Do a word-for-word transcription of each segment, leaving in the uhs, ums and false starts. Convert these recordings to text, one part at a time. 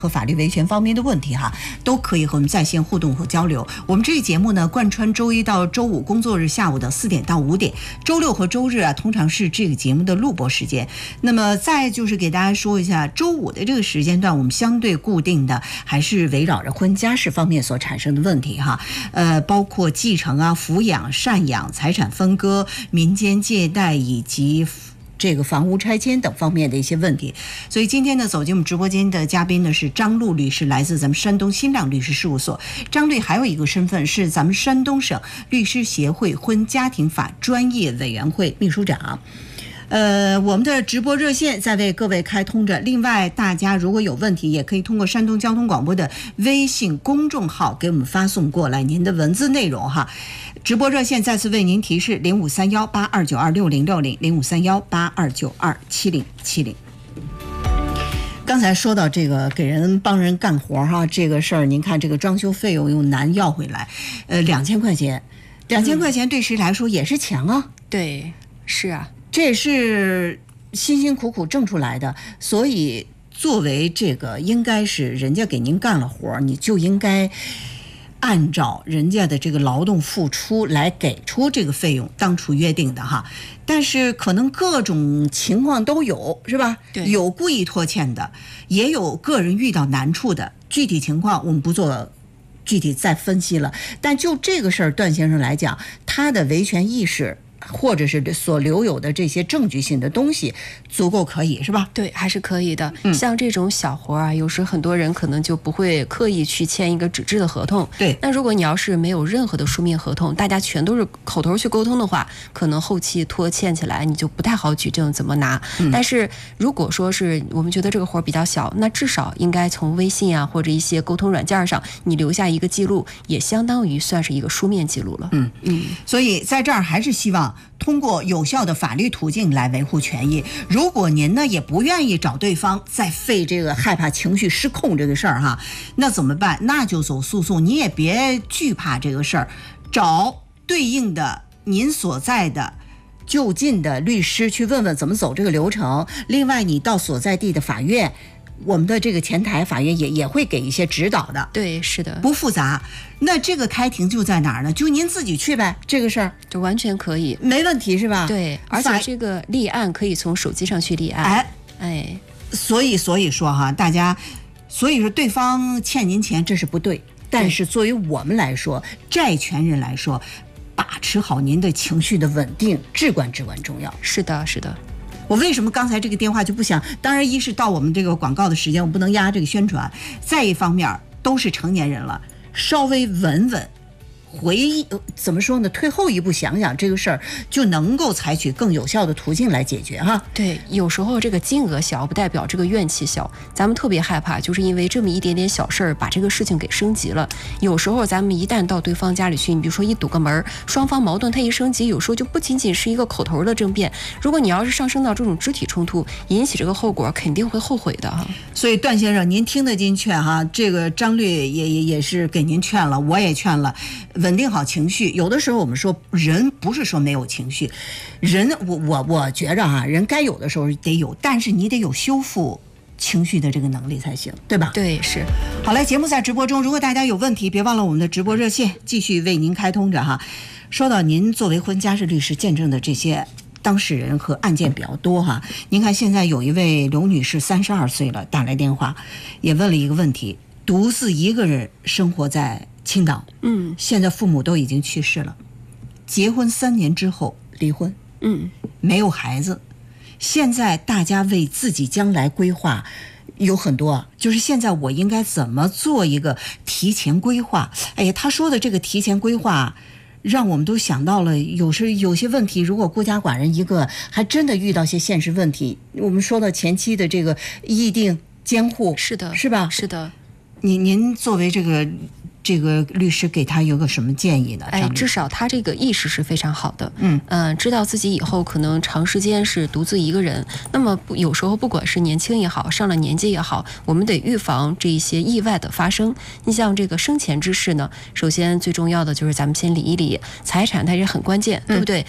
和法律维权方面的问题哈，都可以和我们在线互动和交流。我们这个节目呢，贯穿周一到周五工作日下午的四点到五点，周六和周日啊，通常是这个节目的录播时间。那么再就是给大家说一下，周五的这个时间段，我们相对固定的还是围绕着婚家事方面所产生的问题哈，呃，包括继承啊、抚养、赡养、财产分割、民间借贷以及这个房屋拆迁等方面的一些问题。所以今天呢，走进我们直播间的嘉宾呢是张璐律师，来自咱们山东新亮律师事务所。张律还有一个身份是咱们山东省律师协会婚家庭法专业委员会秘书长。呃，我们的直播热线在为各位开通着。另外，大家如果有问题，也可以通过山东交通广播的微信公众号给我们发送过来您的文字内容哈。直播热线再次为您提示：零五三幺八二九二六零六零，零五三幺八二九二七零七零。刚才说到这个给人帮人干活哈，这个事儿，您看这个装修费用用难要回来，呃，两千块钱，两千块钱对谁来说也是钱啊？ 嗯、对，是啊。 这也是辛辛苦苦挣出来的，所以作为这个应该是人家给您干了活，你就应该按照人家的这个劳动付出来给出这个费用，当初约定的哈。但是可能各种情况都有，是吧？ 对， 有故意拖欠的，也有个人遇到难处的，具体情况我们不做具体再分析了。但就这个事儿，段先生来讲，他的维权意识或者是所留有的这些证据性的东西足够可以，是吧？ 对，还是可以的。 嗯、 像这种小活啊，有时很多人可能就不会刻意去签一个纸质的合同。 对。 那如果你要是没有任何的书面合同，大家全都是口头去沟通的话，可能后期拖欠起来你就不太好举证怎么拿。嗯、但是如果说是我们觉得这个活比较小，那至少应该从微信啊或者一些沟通软件上，你留下一个记录，也相当于算是一个书面记录了。 嗯嗯。所以在这儿还是希望通过有效的法律途径来维护权益。如果您呢也不愿意找对方再费这个害怕情绪失控这个事儿哈，那怎么办？那就走诉讼，你也别惧怕这个事儿，找对应的您所在的就近的律师去问问怎么走这个流程。另外，你到所在地的法院，我们的这个前台法院也也会给一些指导的。 对，是的， 不复杂。那这个开庭就在哪儿呢？就您自己去呗，这个事儿就完全可以， 没问题是吧？ 对，而且这个立案可以从手机上去立案。 哎哎， 所以所以说哈，大家，所以说对方欠您钱这是不对，但是作为我们来说，债权人来说，把持好您的情绪的稳定至关至关重要。 是的，是的。 我为什么刚才这个电话就不想？当然，一是到我们这个广告的时间，我不能压这个宣传；再一方面，都是成年人了，稍微稳稳，回忆怎么说呢？退后一步想想这个事儿，就能够采取更有效的途径来解决哈。 对，有时候这个金额小不代表这个怨气小，咱们特别害怕，就是因为这么一点点小事儿把这个事情给升级了。有时候咱们一旦到对方家里去，你比如说一堵个门，双方矛盾它一升级，有时候就不仅仅是一个口头的争辩。如果你要是上升到这种肢体冲突，引起这个后果，肯定会后悔的哈。 所以段先生，您听得进劝哈，这个张律也也也是给您劝了，我也劝了。稳定好情绪，有的时候我们说人不是说没有情绪，人我我我觉着哈，人该有的时候得有，但是你得有修复情绪的这个能力才行，对吧？ 对，是。 好嘞，节目在直播中，如果大家有问题，别忘了我们的直播热线继续为您开通着哈。说到您作为婚家事律师见证的这些当事人和案件比较多哈，您看现在有一位刘女士三十二岁了，打来电话也问了一个问题，独自一个人生活在青岛， 嗯， 现在父母都已经去世了，结婚三年之后离婚， 嗯， 没有孩子，现在大家为自己将来规划有很多，就是现在我应该怎么做一个提前规划？哎呀，他说的这个提前规划，让我们都想到了，有时有些问题，如果孤家寡人一个，还真的遇到些现实问题。我们说到前期的这个议定监护， 是的， 是吧？ 是的。 您您作为这个这个律师，给他有个什么建议呢？ 哎，至少他这个意识是非常好的。 嗯嗯、呃，知道自己以后可能长时间是独自一个人，那么有时候不管是年轻也好，上了年纪也好，我们得预防这一些意外的发生。你像这个生前之事呢，首先最重要的就是咱们先理一理财产，它也很关键，对不对？嗯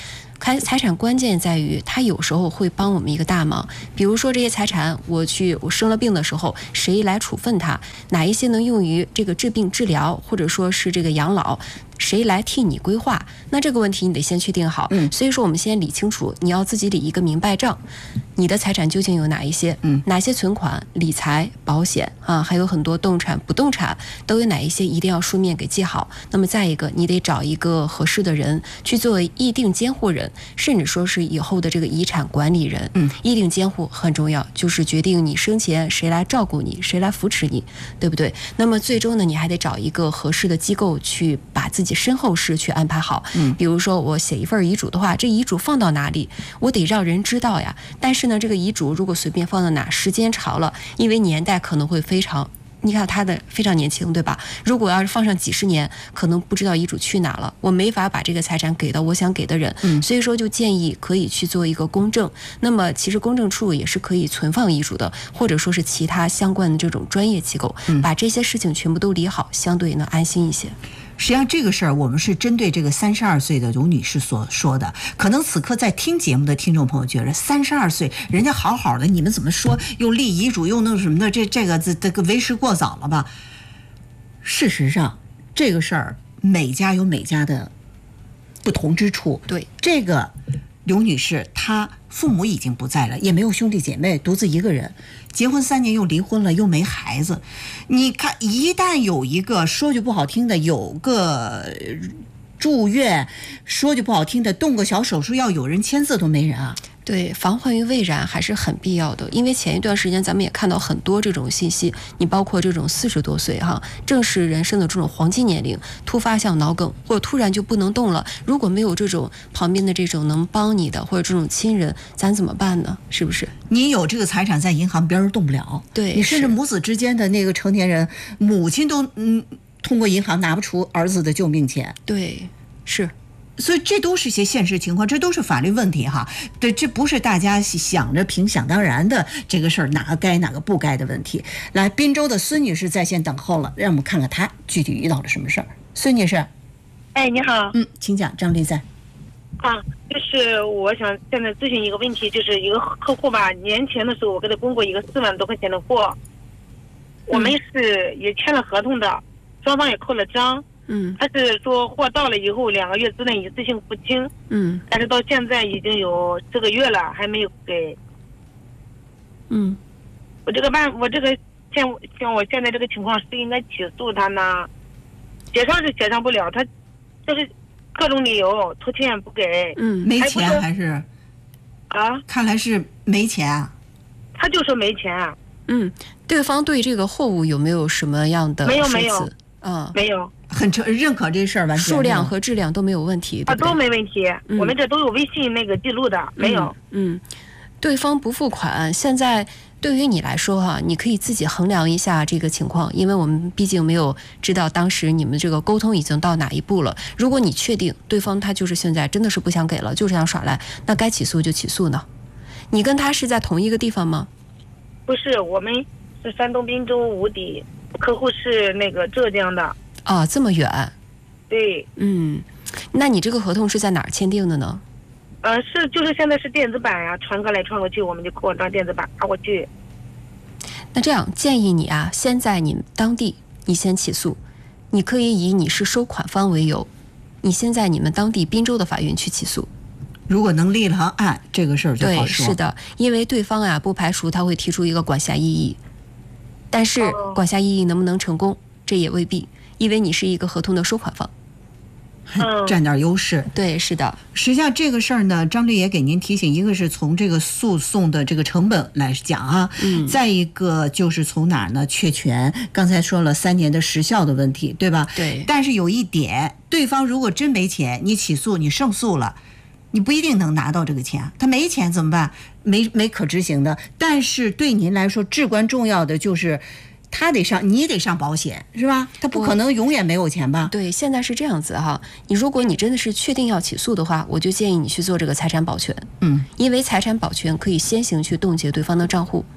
开财产关键在于，它有时候会帮我们一个大忙。比如说这些财产，我去我生了病的时候，谁来处分它？哪一些能用于这个治病治疗，或者说是这个养老？谁来替你规划？那这个问题你得先确定好。 嗯， 所以说我们先理清楚，你要自己理一个明白账，你的财产究竟有哪一些？ 嗯， 哪些存款、理财、保险啊，还有很多动产、不动产都有哪一些，一定要书面给记好。那么再一个，你得找一个合适的人去作为议定监护人，甚至说是以后的这个遗产管理人。 嗯， 议定监护很重要，就是决定你生前谁来照顾你，谁来扶持你，对不对？那么最终呢，你还得找一个合适的机构去把自己身后事去安排好。 嗯， 比如说我写一份遗嘱的话，这遗嘱放到哪里，我得让人知道呀。但是呢，这个遗嘱如果随便放到哪，时间长了，因为年代可能会非常。你看他的非常年轻，对吧？如果要是放上几十年，可能不知道遗嘱去哪了，我没法把这个财产给到我想给的人。 嗯， 所以说就建议可以去做一个公证。那么其实公证处也是可以存放遗嘱的，或者说是其他相关的这种专业机构， 嗯， 把这些事情全部都理好，相对能安心一些。 实际上这个事儿我们是针对这个三十二岁的卢女士所说的，可能此刻在听节目的听众朋友觉得三十二岁人家好好的，你们怎么说又立遗嘱又弄什么的，这这个这这个为时过早了吧？事实上这个事儿每家有每家的不同之处。 对， 这个刘女士她父母已经不在了，也没有兄弟姐妹，独自一个人，结婚三年又离婚了，又没孩子。你看一旦有一个说句不好听的，有个住院，说句不好听的，动个小手术要有人签字都没人啊。 对，防患于未然还是很必要的。因为前一段时间咱们也看到很多这种信息，你包括这种四十多岁哈，正是人生的这种黄金年龄，突发像脑梗或者突然就不能动了，如果没有这种旁边的这种能帮你的或者这种亲人，咱怎么办呢？是不是？ 你有这个财产在银行边儿动不了， 对， 你甚至母子之间的那个成年人，母亲都嗯通过银行拿不出儿子的救命钱。 对，是。 所以这都是一些现实情况，这都是法律问题哈。对，这不是大家想着凭想当然的这个事儿，哪个该哪个不该的问题。来，滨州的孙女士在线等候了，让我们看看她具体遇到了什么事儿。孙女士， 哎，你好， 嗯，请讲，张丽在。 啊，就是我想现在咨询一个问题，就是一个客户吧，年前的时候我给他供过一个四万多块钱的货，我们是也签了合同的，双方也扣了章。 嗯， 他是说货到了以后两个月之内一次性付清， 嗯， 但是到现在已经有四个月了，还没有给。 嗯， 我这个办，我这个像像我现在这个情况是应该起诉他呢，协商是协商不了，他就是各种理由拖欠不给。 嗯， 没钱还是？ 啊？ 看来是没钱啊。 他就说没钱啊。 嗯，对方对这个货物有没有什么样的没有说辞？ 没有， 嗯， 没有。 很承认可这事儿，完全数量和质量都没有问题，对啊， 不对？ 都没问题、 嗯。 我们这都有微信那个记录的，没有。 嗯，嗯对方不付款，现在对于你来说哈、啊，你可以自己衡量一下这个情况，因为我们毕竟没有知道当时你们这个沟通已经到哪一步了。如果你确定对方他就是现在真的是不想给了，就是想耍赖，那该起诉就起诉呢。你跟他是在同一个地方吗？ 不是，我们是山东滨州无底，客户是那个浙江的。 啊，这么远。 对， 嗯，那你这个合同是在哪儿签订的呢？ 呃，是就是现在是电子版呀、啊，传过来传过去，我们就扩张电子版发过去。 那这样建议你啊，先在你当地你先起诉，你可以以你是收款方为由，你先在你们当地滨州的法院去起诉。 如果能立了案，这个事儿就好说。 对，是的，因为对方啊不排除他会提出一个管辖异议，但是管辖异议能不能成功，这也未必。因为你是一个合同的收款方， 占点优势。 对，是的。 实际上这个事儿呢，张律也给您提醒，一个是从这个诉讼的这个成本来讲啊， 嗯， 再一个就是从哪儿呢？确权。刚才说了三年的时效的问题，对吧？ 对。 但是有一点，对方如果真没钱，你起诉，你胜诉了，你不一定能拿到这个钱。他没钱怎么办？没没可执行的。但是对您来说，至关重要的就是。他得上，你得上保险，是吧？他不可能永远没有钱吧？ 对，现在是这样子哈。你如果你真的是确定要起诉的话，我就建议你去做这个财产保全。 嗯， 因为财产保全可以先行去冻结对方的账户。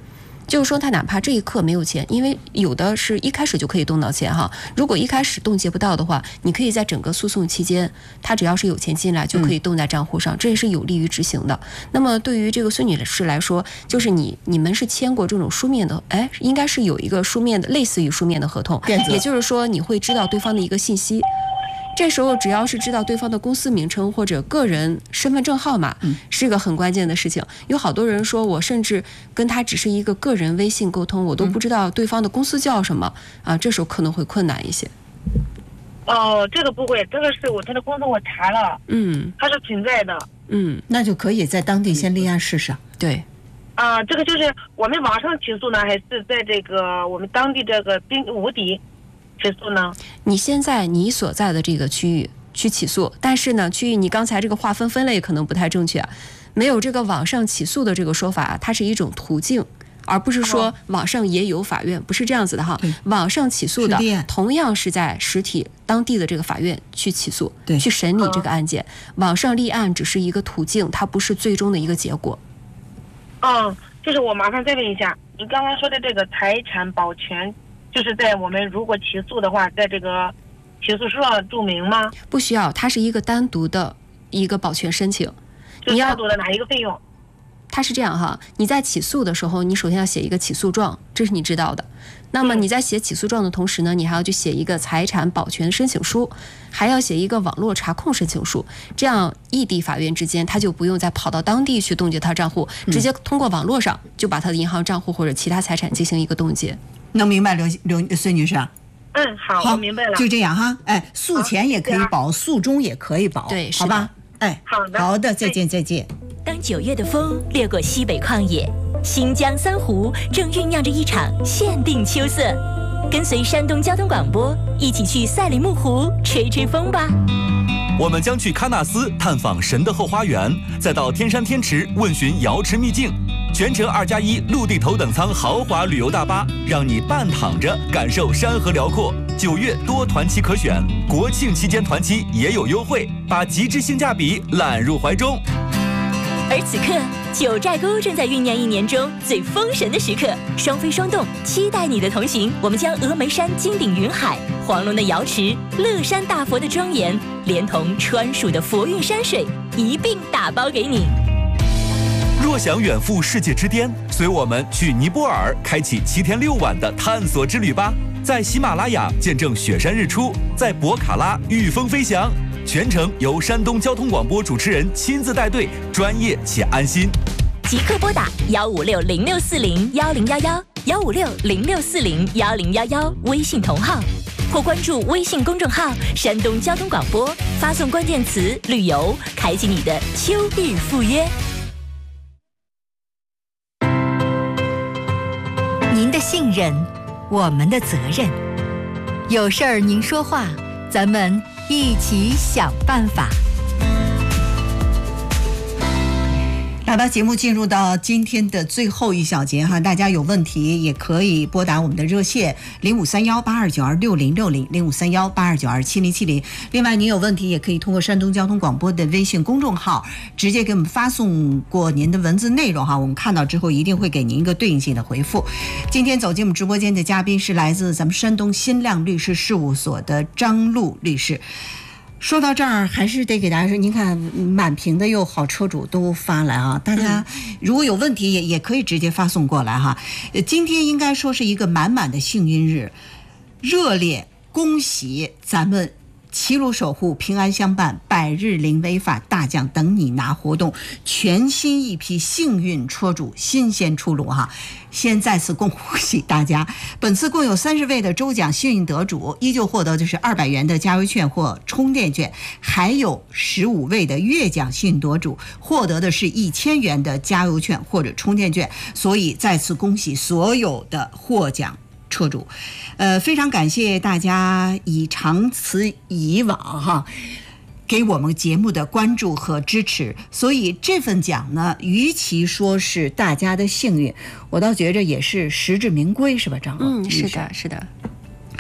就是说他哪怕这一刻没有钱，因为有的是一开始就可以动到钱哈，如果一开始冻结不到的话，你可以在整个诉讼期间，他只要是有钱进来就可以动在账户上，嗯、这也是有利于执行的。那么对于这个孙女士来说，就是你你们是签过这种书面的，哎，应该是有一个书面的类似于书面的合同，也就是说你会知道对方的一个信息。这时候只要是知道对方的公司名称或者个人身份证号码，是个很关键的事情。有好多人说我甚至跟他只是一个个人微信沟通，我都不知道对方的公司叫什么啊，这时候可能会困难一些。 哦，这个不会，这个是我他的工作我查了，嗯，它是存在的， 嗯，那就可以在当地先立案试试。 对， 啊、呃，这个就是我们网上起诉呢，还是在这个我们当地这个滨无敌起诉呢？ 你先在你所在的这个区域去起诉，但是呢，区域你刚才这个划分分类可能不太正确，没有这个网上起诉的这个说法，它是一种途径，而不是说网上也有法院，不是这样子的哈。网上起诉的同样是在实体当地的这个法院去起诉，去审理这个案件。网上立案只是一个途径，它不是最终的一个结果。 嗯，就是我麻烦再问一下，你刚刚说的这个财产保全。就是在我们如果起诉的话，在这个起诉书上注明吗？ 不需要，它是一个单独的一个保全申请。 你要单独的哪一个费用？ 它是这样哈，你在起诉的时候，你首先要写一个起诉状，这是你知道的。那么你在写起诉状的同时呢，你还要去写一个财产保全申请书，还要写一个网络查控申请书。这样异地法院之间，他就不用再跑到当地去冻结他账户，直接通过网络上就把他的银行账户或者其他财产进行一个冻结。 能明白刘刘孙女士？ 嗯，好， 好， 我明白了。 就这样哈，哎，诉前也可以保，诉中也可以保， 对， 好吧？哎， 好的， 好的，再见，再见。 当九月的风掠过西北旷野，新疆三湖正酝酿着一场限定秋色。跟随山东交通广播，一起去赛里木湖吹吹风吧。 我们将去喀纳斯探访神的后花园，再到天山天池问询瑶池秘境。全程二加一陆地头等舱豪华旅游大巴，让你半躺着感受山河辽阔。九月多团期可选，国庆期间团期也有优惠，把极致性价比揽入怀中。 而此刻，九寨沟正在酝酿一年中最封神的时刻，双飞双动，期待你的同行。我们将峨眉山金顶云海、黄龙的瑶池、乐山大佛的庄严，连同川蜀的佛韵山水一并打包给你。 若想远赴世界之巅，随我们去尼泊尔，开启七天六晚的探索之旅吧！在喜马拉雅见证雪山日出，在博卡拉御风飞翔，全程由山东交通广播主持人亲自带队，专业且安心。 即刻拨打幺五六零六四零幺零幺幺幺五六零六四零幺零幺幺微信同号，或关注微信公众号山东交通广播，发送关键词旅游，开启你的秋日赴约。 您的信任，我们的责任。有事儿您说话，咱们一起想办法。 好的，节目进入到今天的最后一小节哈，大家有问题也可以拨打我们的热线零五三幺八二九二六零六零零五三幺八二九二七零七零。另外，您有问题也可以通过山东交通广播的微信公众号直接给我们发送过您的文字内容哈，我们看到之后一定会给您一个对应性的回复。今天走进我们直播间的嘉宾是来自咱们山东新亮律师事务所的张璐律师。说到这儿，还是得给大家说，您看满屏的有好车主都发来啊，大家如果有问题也也可以直接发送过来哈。呃，今天应该说是一个满满的幸运日，热烈恭喜咱们齐鲁守护平安相伴百日零违法大奖等你拿活动全新一批幸运车主新鲜出炉哈，先再次恭喜大家！本次共有三十位的周奖幸运得主，依旧获得就是二百元的加油券或充电券，还有十五位的月奖幸运得主获得的是一千元的加油券或者充电券，所以再次恭喜所有的获奖车主，呃，非常感谢大家以长此以往哈，给我们节目的关注和支持。所以这份奖呢，与其说是大家的幸运，我倒觉着也是实至名归，是吧，张老？ 嗯，是的，是的。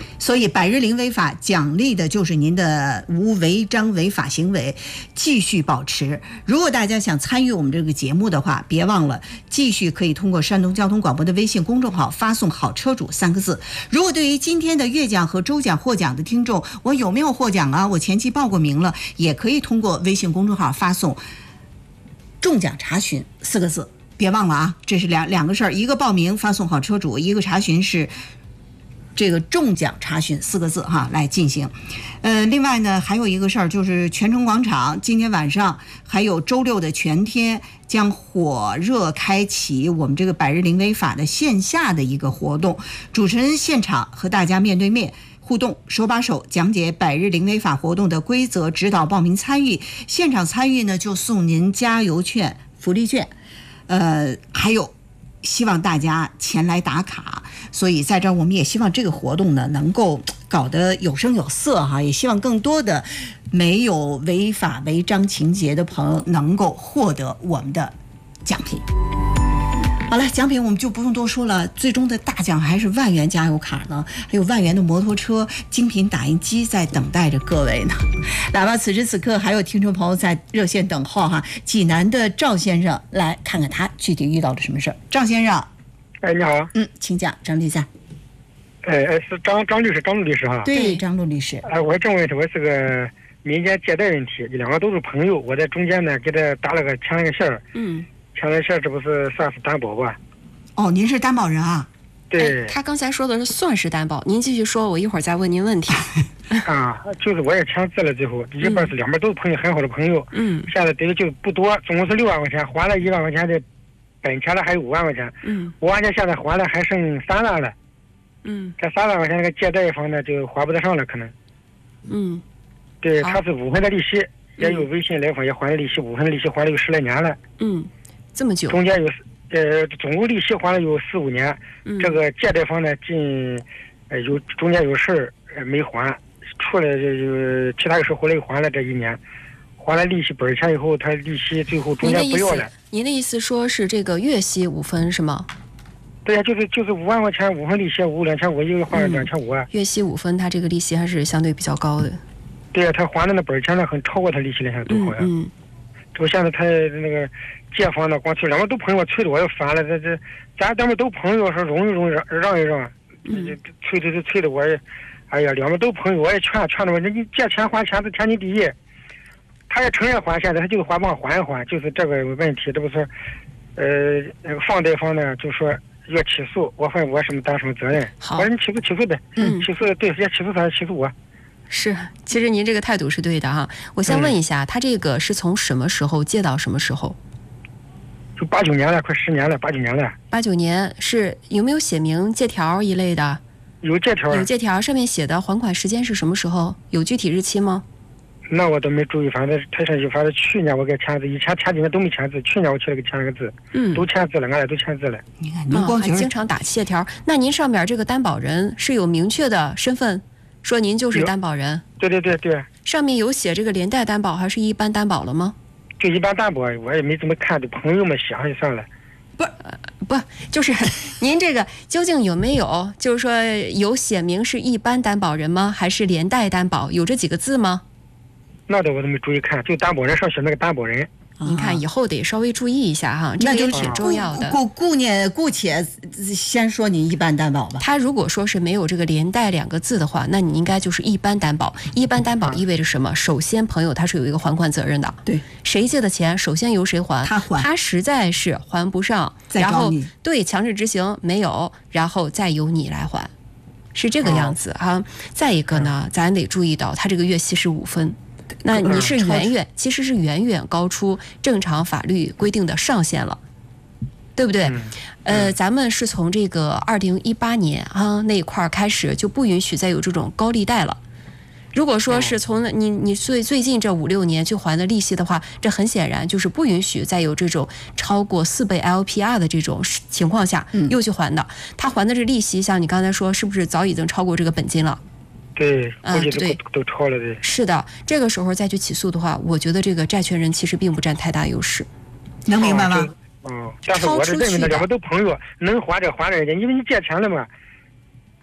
所以百日零违法奖励的就是您的无违章违法行为，继续保持。如果大家想参与我们这个节目的话，别忘了继续可以通过山东交通广播的微信公众号发送好车主三个字。如果对于今天的月奖和周奖获奖的听众，我有没有获奖啊，我前期报过名了，也可以通过微信公众号发送中奖查询四个字。别忘了啊，这是两两个事儿，一个报名发送好车主，一个查询是这个中奖查询四个字哈来进行。呃，另外呢还有一个事儿，就是泉城广场今天晚上还有周六的全天将火热开启我们这个百日零违法的线下的一个活动，主持人现场和大家面对面互动，手把手讲解百日零违法活动的规则，指导报名参与。现场参与呢就送您加油券、福利券，呃，还有希望大家前来打卡。所以在这儿我们也希望这个活动呢能够搞得有声有色哈，也希望更多的没有违法违章情节的朋友能够获得我们的奖品。好了，奖品我们就不用多说了，最终的大奖还是万元加油卡呢，还有万元的摩托车、精品打印机在等待着各位呢。哪怕此时此刻还有听众朋友在热线等候哈，济南的赵先生来看看他具体遇到了什么事儿。赵先生， 哎，你好， 嗯，请讲，张律师。 哎哎，是张张律师，张路律师哈。 对，张路律师。 哎，我这问题，我是个民间借贷问题，两个都是朋友，我在中间呢给他打了个牵了个线儿。嗯。牵了线，这不是算是担保吧？ 哦，您是担保人啊？ 对。 哎、他刚才说的是算是担保，您继续说，我一会儿再问您问题。 啊，就是我也签字了，最后一边是两边都是朋友，很好的朋友。嗯。现在得就不多，总共是六万块钱，还了一万块钱的本钱了，还有五万块钱。嗯。五万块钱现在还了还剩三万了。嗯。这三万块钱那个借贷方呢就还不得上了，可能。嗯。对，他是五分的利息，也有微信来访也还了利息，五分的利息还了有十来年了。 嗯。这么久， 中间有呃，总共利息还了有四五年。嗯、这个借贷方呢，近呃有中间有事儿、呃、没还，出来就其他的事后来又还了这一年，还了利息本钱以后，他利息最后中间不要了。 您的意思说是这个月息五分是吗？ 对呀、啊，就是就是五万块钱五分利息，五两千五，一个还了两千五啊。 月息五分，他这个利息还是相对比较高的。 对呀、啊，他还的那本钱呢，很超过他利息两千多好像。嗯。嗯我现在他那个借方呢，光催两个都朋友，催着我要烦了。这这，咱咱们都朋友，说容易容易让让一让，嗯、催催催催的我也，哎呀，两个都朋友，我也劝劝着我，你借钱还钱是天经地义。他也承认还，现在他就是还帮还一还，就是这个问题。这不是，呃，那个放贷方呢就说要起诉，我问我什么担什么责任？我说你起诉起诉呗，嗯，起诉对，也起诉他起诉我。 是，其实您这个态度是对的哈。我先问一下，嗯、他这个是从什么时候借到什么时候？ 就八九年了，快十年了，八九年了。 八九年是有没有写明借条一类的？ 有借条。 有借条，上面写的还款时间是什么时候？有具体日期吗？ 那我都没注意，反正他上就反正去年我给签字，以前前几年都没签字，去年我去了给签了个字，嗯，都签字了，俺俩都签字了。 你看，您光、哦、还经常打借条，那您上面这个担保人是有明确的身份？说您就是担保人， 对对对对。 上面有写这个连带担保还是一般担保了吗？ 就一般担保，我也没怎么看，就朋友们想就算了。 不是，不就是您这个究竟有没有？就是说有写明是一般担保人吗？还是连带担保？有这几个字吗？ 那的我都没注意看，就担保人上写那个担保人。 您看以后得稍微注意一下哈，这个也挺重要的。 顾顾念姑且先说你一般担保吧。 他如果说是没有这个连带两个字的话，那你应该就是一般担保。一般担保意味着什么？首先，朋友他是有一个还款责任的。 对， 谁借的钱，首先由谁还？ 他还。 他实在是还不上，然后对强制执行没有，然后再由你来还，是这个样子哈、哦。再一个呢，咱得注意到他这个月息是五分。那你是远远，其实是远远高出正常法律规定的上限了，对不对？嗯、呃，咱们是从这个二零一八年啊那一块开始就不允许再有这种高利贷了。如果说是从你你最最近这五六年去还的利息的话，这很显然就是不允许再有这种超过四倍 L P R 的这种情况下又去还的。嗯、他还的这利息，像你刚才说，是不是早已经超过这个本金了？ 对， 啊，对， 都超了对。 是的，这个时候再去起诉的话，我觉得这个债权人其实并不占太大优势。 能明白吗？ 哦，但是我是认为呢，两个都朋友，能还着还着人家，因为你借钱了嘛。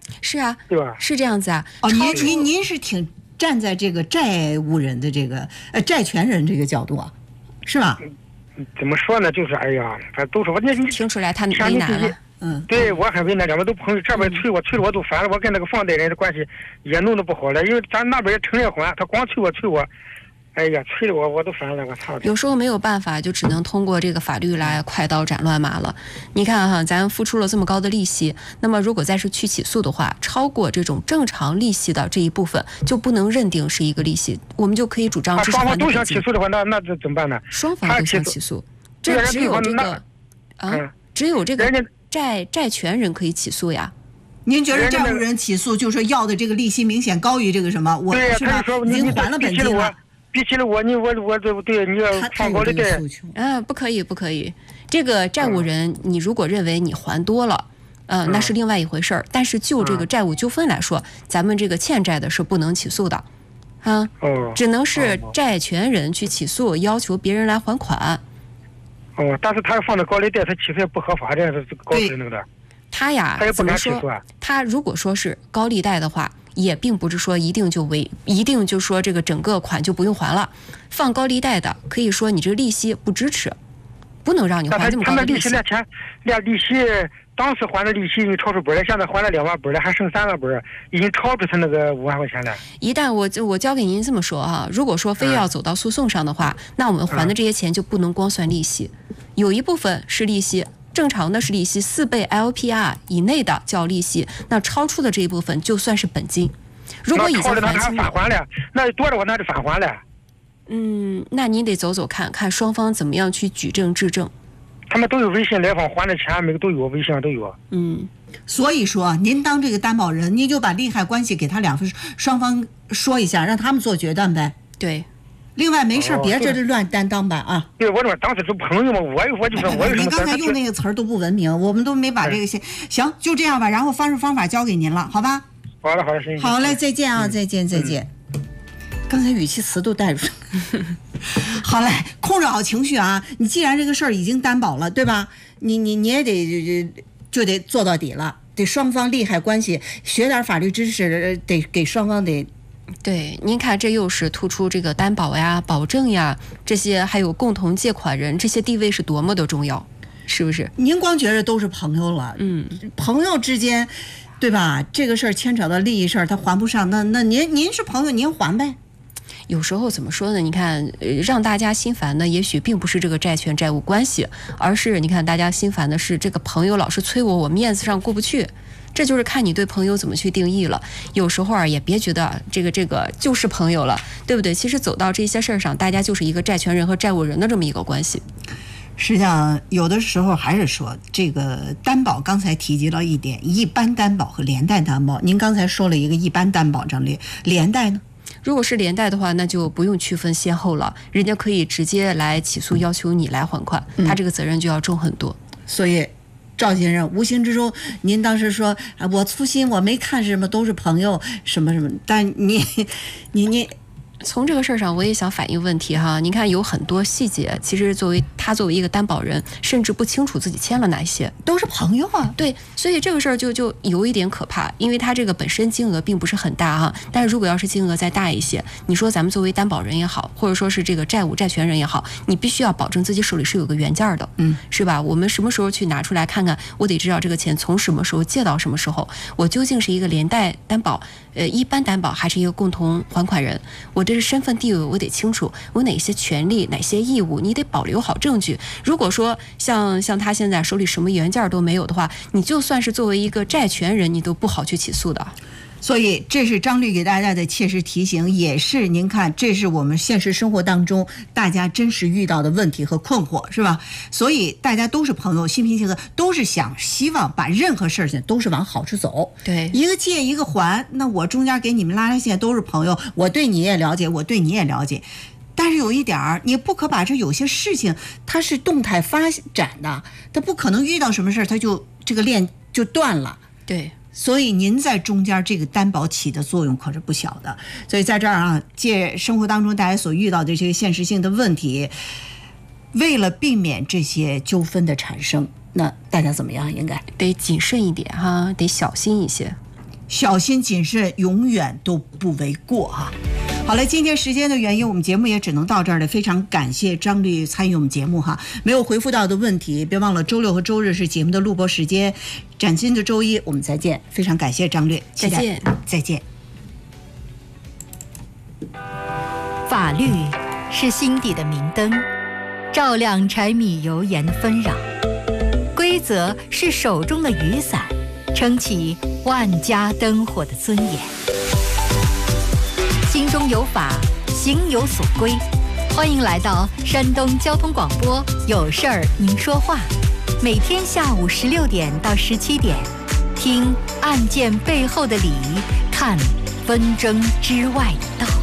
是啊， 对吧？ 是这样子啊。 哦，您您您是挺站在这个债务人的这个呃债权人这个角度啊，是吧？ 怎么说呢？就是哎呀，反正都是我那你听出来他为难了。 嗯， 对我很为难，两边都朋友，这边催我催我都烦了，我跟那个房贷人的关系也弄得不好了，因为咱那边也成了还，他光催我催我，哎呀，催的我我都烦了，我操！ 有时候没有办法，就只能通过这个法律来快刀斩乱麻了。你看哈，咱付出了这么高的利息，那么如果再是去起诉的话，超过这种正常利息的这一部分，就不能认定是一个利息，我们就可以主张支持还的本金。 双方都想起诉的话，那那这怎么办呢？ 双方都想起诉，这只有这个啊，只有这个债债权人可以起诉呀。 您觉得债务人起诉就是要的这个利息明显高于这个什么？我是吧？已经还了本金了。 比起了我，你我我这对你要放高利贷， 嗯，不可以不可以。这个债务人，你如果认为你还多了，呃，那是另外一回事儿。但是就这个债务纠纷来说，咱们这个欠债的是不能起诉的，啊，只能是债权人去起诉，要求别人来还款。 哦，但是他放的高利贷，他起诉也不合法，这样是高是那个的。 他呀， 他也不敢起诉啊。他如果说是高利贷的话，也并不是说一定就违，一定就说这个整个款就不用还了。放高利贷的，可以说你这利息不支持，不能让你还这么高的利息。 他那利息连钱，连利息当时还的利息已经超出本了，现在还了两万本了，还剩三万本，已经超出他那个五万块钱了。 一旦我我交给您这么说哈，如果说非要走到诉讼上的话，嗯、那我们还的这些钱就不能光算利息，有一部分是利息。正常的是利息四倍 L P R 以内的叫利息，那超出的这一部分就算是本金。如果已经还清了，返还了，那多的话那就返还了。 嗯，那您得走走看看双方怎么样去举证质证。 他们都有微信来访还的钱，每个都有，微信上都有。 嗯， 所以说您当这个担保人，您就把利害关系给他两方双方说一下，让他们做决断呗。 对。 另外没事，别这乱担当吧啊！ 对，我说当时是朋友嘛，我我就说我有什么。 您刚才用那个词儿都不文明，我们都没把这个先行，就这样吧。然后方式方法交给您了，好吧？ 好了好了，行。 好嘞，再见啊，再见再见。刚才语气词都带住。好嘞，控制好情绪啊！你既然这个事儿已经担保了，对吧？你你你也得就得做到底了，得双方利害关系，学点法律知识，得给双方得。 对，您看，这又是突出这个担保呀、保证呀这些，还有共同借款人这些地位是多么的重要，是不是？ 您光觉得都是朋友了， 嗯， 朋友之间，对吧？这个事儿牵扯到利益事儿，他还不上，那那您您是朋友，您还呗。 有时候怎么说呢？你看，呃、让大家心烦的，也许并不是这个债权债务关系，而是你看大家心烦的是这个朋友老是催我，我面子上过不去。这就是看你对朋友怎么去定义了。有时候啊，也别觉得这个这个就是朋友了，对不对？其实走到这些事儿上，大家就是一个债权人和债务人的这么一个关系。 实际上，有的时候还是说这个担保，刚才提及了一点，一般担保和连带担保。您刚才说了一个一般担保张力，连带呢？ 如果是连带的话，那就不用区分先后了，人家可以直接来起诉，要求你来还款，他这个责任就要重很多。 嗯、所以。赵先生，无形之中，您当时说啊，我粗心，我没看什么，都是朋友，什么什么。但你，你，你， 从这个事儿上，我也想反映问题哈。您看，有很多细节，其实作为他作为一个担保人，甚至不清楚自己签了哪些， 都是朋友啊。 对，所以这个事儿就就有一点可怕，因为他这个本身金额并不是很大哈。但是如果要是金额再大一些，你说咱们作为担保人也好，或者说是这个债务债权人也好，你必须要保证自己手里是有个原件的， 嗯， 是吧？我们什么时候去拿出来看看？我得知道这个钱从什么时候借到什么时候，我究竟是一个连带担保，呃，一般担保还是一个共同还款人？我这是身份地位，我得清楚，我哪些权利，哪些义务，你得保留好证据。如果说像像他现在手里什么原件都没有的话，你就算是作为一个债权人，你都不好去起诉的。 所以这是张律给大家的切实提醒，也是您看，这是我们现实生活当中大家真实遇到的问题和困惑，是吧？所以大家都是朋友，心平气和，都是想希望把任何事情都是往好处走。 对， 一个借一个还，那我中间给你们拉拉线都是朋友，我对你也了解，我对你也了解。但是有一点儿，你不可把这有些事情它是动态发展的，它不可能遇到什么事儿它就这个链就断了。 对。 所以您在中间这个担保起的作用可是不小的。所以在这儿啊，借生活当中大家所遇到的这些现实性的问题，为了避免这些纠纷的产生，那大家怎么样？应该得谨慎一点哈，得小心一些。 小心谨慎永远都不为过哈。好了，今天时间的原因，我们节目也只能到这儿了。非常感谢张律参与我们节目哈，没有回复到的问题，别忘了周六和周日是节目的录播时间，崭新的周一我们再见。非常感谢张律， 再见， 再见。 法律是心底的明灯，照亮柴米油盐的纷扰；规则是手中的雨伞，撑起万家灯火的尊严。心中有法，行有所归。欢迎来到山东交通广播，有事儿您说话，每天下午十六点到十七点，听案件背后的理，看纷争之外的道。